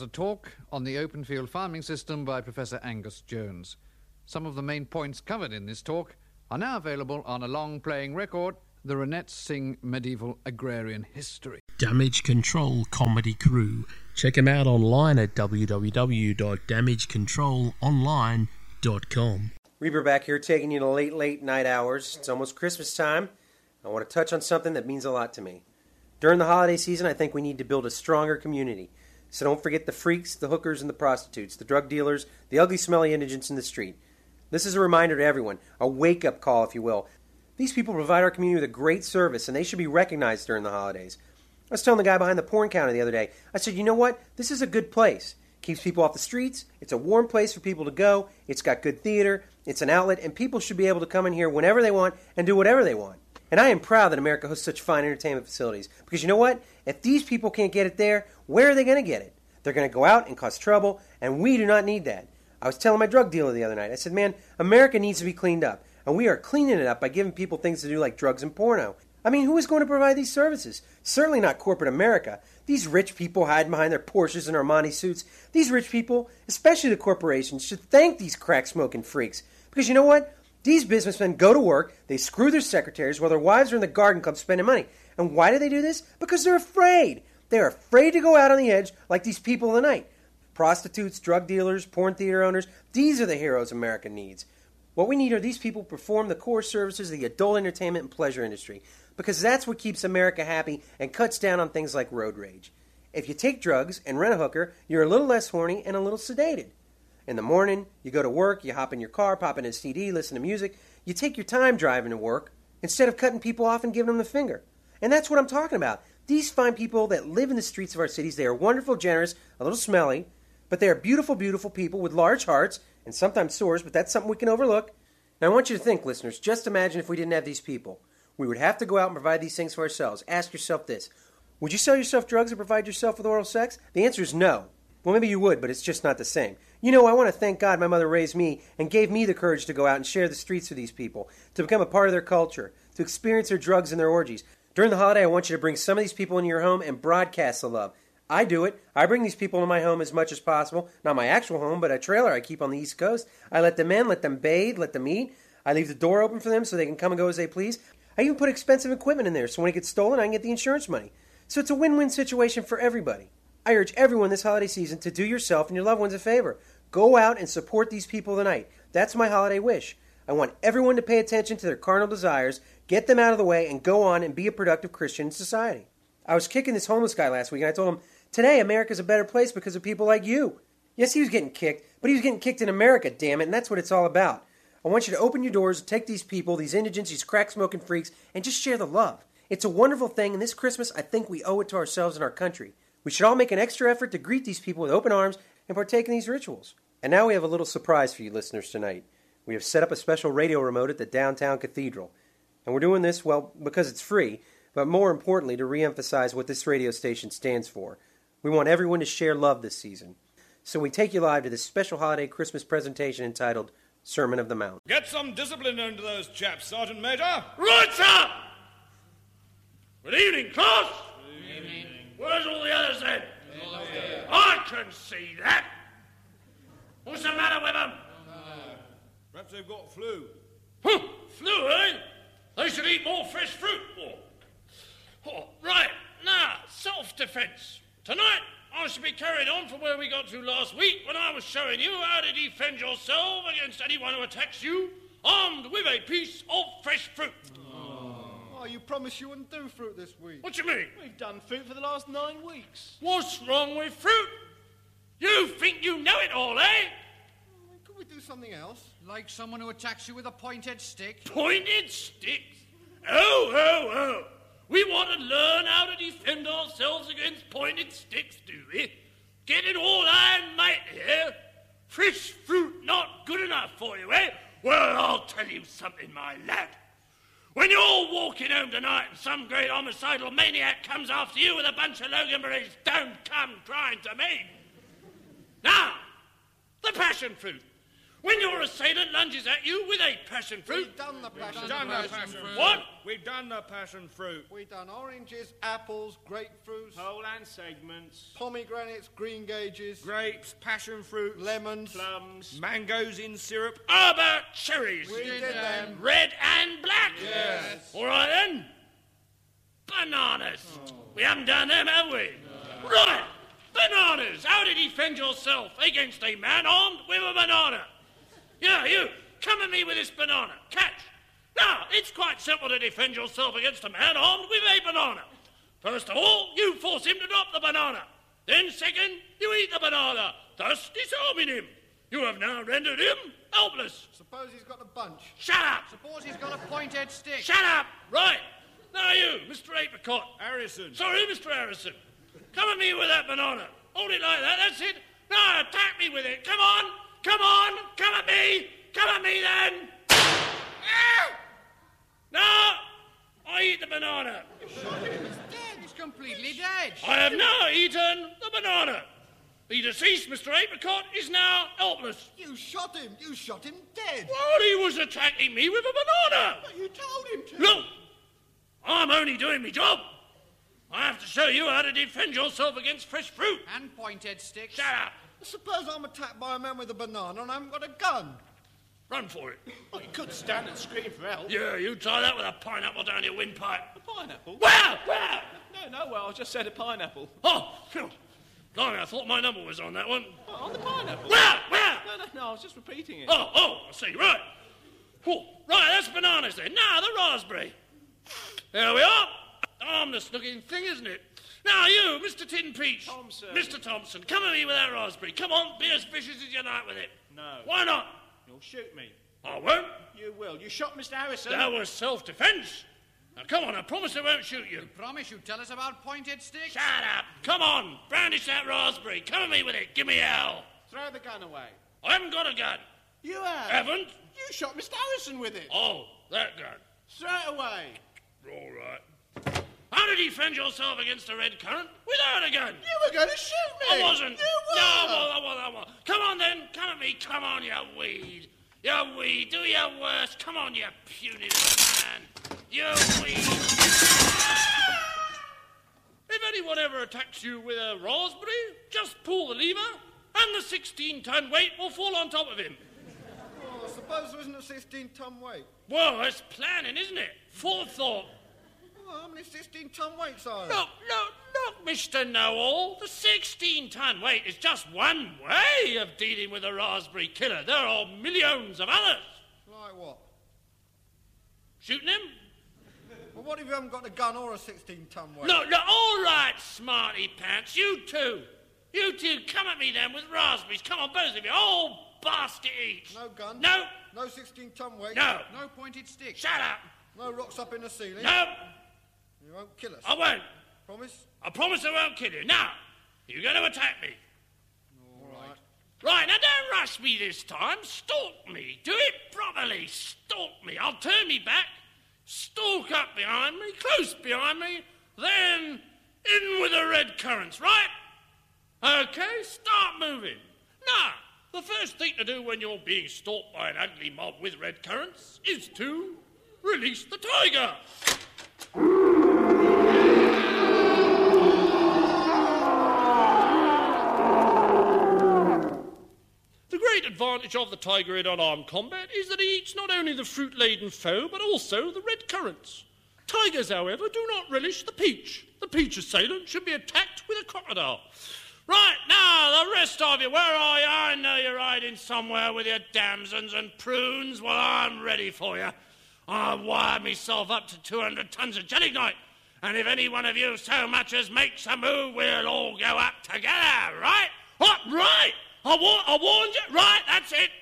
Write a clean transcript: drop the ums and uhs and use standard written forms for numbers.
was a talk on the open field farming system by Professor Angus Jones. Some of the main points covered in this talk are now available on a long-playing record, the Ronettes Sing Medieval Agrarian History. Damage Control Comedy Crew. Check them out online at www.damagecontrolonline.com. Reber back here taking you to late night hours. It's almost Christmas time. I want to touch on something that means a lot to me. During the holiday season, I think we need to build a stronger community. So don't forget the freaks, the hookers, and the prostitutes, the drug dealers, the ugly, smelly indigents in the street. This is a reminder to everyone, a wake-up call, if you will. These people provide our community with a great service, and they should be recognized during the holidays. I was telling the guy behind the porn counter the other day, I said, you know what? This is a good place. Keeps people off the streets. It's a warm place for people to go. It's got good theater. It's an outlet, and people should be able to come in here whenever they want and do whatever they want. And I am proud that America hosts such fine entertainment facilities. Because you know what? If these people can't get it there, where are they going to get it? They're going to go out and cause trouble, and we do not need that. I was telling my drug dealer the other night, I said, man, America needs to be cleaned up. And we are cleaning it up by giving people things to do like drugs and porno. I mean, who is going to provide these services? Certainly not corporate America. These rich people hiding behind their Porsches and Armani suits. These rich people, especially the corporations, should thank these crack-smoking freaks. Because you know what? These businessmen go to work, they screw their secretaries while their wives are in the garden club spending money. And why do they do this? Because they're afraid. They're afraid to go out on the edge like these people of the night. Prostitutes, drug dealers, porn theater owners, these are the heroes America needs. What we need are these people to perform the core services of the adult entertainment and pleasure industry, because that's what keeps America happy and cuts down on things like road rage. If you take drugs and rent a hooker, you're a little less horny and a little sedated. In the morning, you go to work, you hop in your car, pop in a CD, listen to music. You take your time driving to work instead of cutting people off and giving them the finger. And that's what I'm talking about. These fine people that live in the streets of our cities, they are wonderful, generous, a little smelly, but they are beautiful, beautiful people with large hearts, and sometimes sores, but that's something we can overlook. Now I want you to think, listeners, just imagine if we didn't have these people. We would have to go out and provide these things for ourselves. Ask yourself this. Would you sell yourself drugs or provide yourself with oral sex? The answer is no. Well, maybe you would, but it's just not the same. You know, I want to thank God my mother raised me and gave me the courage to go out and share the streets with these people, to become a part of their culture, to experience their drugs and their orgies. During the holiday, I want you to bring some of these people into your home and broadcast the love. I do it. I bring these people into my home as much as possible. Not my actual home, but a trailer I keep on the East Coast. I let them in, let them bathe, let them eat. I leave the door open for them so they can come and go as they please. I even put expensive equipment in there so when it gets stolen, I can get the insurance money. So it's a win-win situation for everybody. I urge everyone this holiday season to do yourself and your loved ones a favor. Go out and support these people tonight. That's my holiday wish. I want everyone to pay attention to their carnal desires, get them out of the way, and go on and be a productive Christian in society. I was kicking this homeless guy last week, and I told him, today America's a better place because of people like you. Yes, he was getting kicked, but he was getting kicked in America, damn it, and that's what it's all about. I want you to open your doors, take these people, these indigents, these crack-smoking freaks, and just share the love. It's a wonderful thing, and this Christmas, I think we owe it to ourselves and our country. We should all make an extra effort to greet these people with open arms and partake in these rituals. And now we have a little surprise for you listeners tonight. We have set up a special radio remote at the downtown cathedral. And we're doing this, well, because it's free, but more importantly, to re-emphasize what this radio station stands for. We want everyone to share love this season. So we take you live to this special holiday Christmas presentation entitled Sermon of the Mount. Get some discipline into those chaps, Sergeant Major. Right, sir! Good evening, class. Good evening. Where's all the others then? I can see that. What's the matter with them? Perhaps they've got flu. Huh, flu, eh? They should eat more fresh fruit. Oh, right, now, self-defense. Tonight, I shall be carried on from where we got to last week when I was showing you how to defend yourself against anyone who attacks you, armed with a piece of fresh fruit. Oh, you promised you wouldn't do fruit this week. What do you mean? We've done fruit for the last 9 weeks. What's wrong with fruit? You think you know it all, eh? Could we do something else? Like someone who attacks you with a pointed stick? Pointed sticks? Oh. We want to learn how to defend ourselves against pointed sticks, do we? Getting all iron mate here? Fresh fruit not good enough for you, eh? Well, I'll tell you something, my lad. When you're walking home tonight and some great homicidal maniac comes after you with a bunch of loganberries, don't come crying to me. Now, the passion fruit. When your assailant lunges at you with a passion fruit... We've done the passion We've done the fruit. passion fruit. What? We've done the passion fruit. We've done oranges, apples, grapefruits, Whole and segments. pomegranates, green gages, Grapes, passion fruit, lemons. Plums. mangoes in syrup. How about cherries? We did them. Red and black? Yes. All right, then. Bananas. We haven't done them, have we? No. Right. Bananas. How to defend yourself against a man armed with a banana? Yeah, you. Come at me with this banana. Catch. Now, it's quite simple to defend yourself against a man armed with a banana. First of all, you force him to drop the banana. Then, second, you eat the banana, thus disarming him. You have now rendered him helpless. Suppose he's got a bunch. Shut up. Suppose he's got a pointed stick. Shut up. Right. Now you, Mr. Apricot. Harrison. Sorry, Mr. Harrison. Come at me with that banana. Hold it like that, that's it. Now attack me with it. Come on. Come on. Come at me. Come at me then. Now, I eat the banana. He's completely dead. I have now eaten the banana. The deceased Mr. Apricot is now helpless. You shot him. You shot him dead. Well, he was attacking me with a banana. But you told him to. Look, I'm only doing my job. I have to show you how to defend yourself against fresh fruit. And pointed sticks. Shut up. Suppose I'm attacked by a man with a banana and I haven't got a gun. Run for it. Well, you could stand and scream for help. Yeah, you try that with a pineapple down your windpipe. A pineapple? Where? Where? No, well, I just said a pineapple. Oh, phew. Blimey, I thought my number was on that one. Oh, on the pineapple? Where? Where? No, I was just repeating it. Oh, I see, right. Oh, right, that's bananas then. Now, the raspberry. There we are. Harmless looking thing, isn't it? Now, you, Mr. Tin Peach. Thompson. Mr. Thompson, come at me with that raspberry. Come on, be as vicious as you like with it. No. Why not? You'll shoot me. I won't. You will. You shot Mr. Harrison. That was self-defense. Now, come on, I promise I won't shoot you. Promise you tell us about pointed sticks. Shut up. Come on, brandish that raspberry. Come at me with it. Give me hell. Throw the gun away. I haven't got a gun. You have. Haven't? You shot Mr. Harrison with it. Oh, that gun. Throw it away. All right. How to defend yourself against a red currant without a gun? You were going to shoot me. I wasn't. You were. No, I was. Come on then. Come at me. Come on, you weed. You weed. Do your worst. Come on, you puny little man. You weed. If anyone ever attacks you with a raspberry, just pull the lever and the 16-ton weight will fall on top of him. Oh, suppose there isn't a 16-ton weight. Well, that's planning, isn't it? Forethought. Well, how many 16-ton weights are there? Look, Mr. Know-All. The 16-ton weight is just one way of dealing with a raspberry killer. There are millions of others. Like what? Shooting him? Well, what if you haven't got a gun or a 16-ton weight? Look, all right, smarty pants. You two, come at me then with raspberries. Come on, both of you. Oh, basket each. No gun? No. No 16-ton weight? No. No pointed sticks. Shut up. No rocks up in the ceiling? No. You won't kill us? I won't. Promise? I promise I won't kill you. Now, you're going to attack me. All right. Right, now don't rush me this time. Stalk me. Do it properly. Stalk me. I'll turn me back, stalk up behind me, close behind me, then in with the red currants, right? Okay, start moving. Now, the first thing to do when you're being stalked by an ugly mob with red currants is to release the tiger. The great advantage of the tiger in unarmed combat is that he eats not only the fruit-laden foe, but also the red currants. Tigers, however, do not relish the peach. The peach assailant should be attacked with a crocodile. Right, now, the rest of you, where are you? I know you're hiding somewhere with your damsons and prunes. Well, I'm ready for you. I've wired myself up to 200 tons of gelignite, and if any one of you so much as makes a move, we'll all go up together, right? What, right? I warned you? Right, that's it.